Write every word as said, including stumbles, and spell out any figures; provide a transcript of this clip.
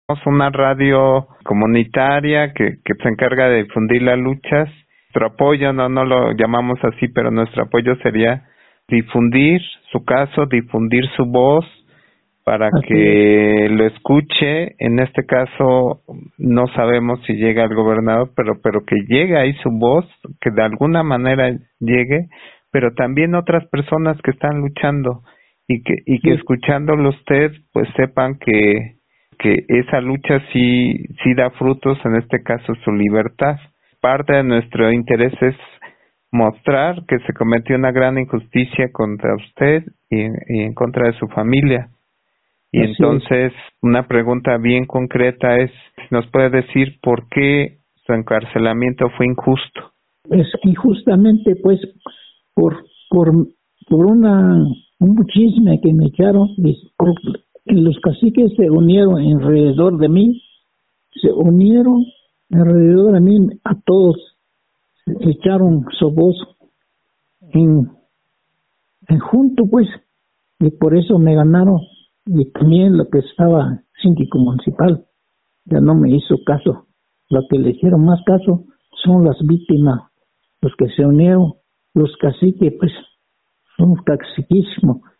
Somos una radio comunitaria que, que se encarga de difundir las luchas. Nuestro apoyo, no, no lo llamamos así, pero nuestro apoyo sería difundir su caso, difundir su voz para Así que lo escuche. En este caso no sabemos si llega al gobernador, pero pero que llegue ahí su voz, que de alguna manera llegue, pero también otras personas que están luchando y que y que Sí. escuchándolo usted pues sepan que que esa lucha sí sí da frutos, en este caso su libertad. Parte de nuestro interés es mostrar que se cometió una gran injusticia contra usted y, y en contra de su familia. Y Así entonces, una pregunta bien concreta es, ¿nos puede decir por qué su encarcelamiento fue injusto? es injustamente, pues, por por por una un chisme que me echaron, y por- los caciques se unieron alrededor de mí, se unieron alrededor de mí a todos, echaron su voz en, en junto, pues, y por eso me ganaron. Y también lo que estaba síndico municipal ya no me hizo caso. Lo que le hicieron más caso son las víctimas, los que se unieron, los caciques, pues, son caciquismo,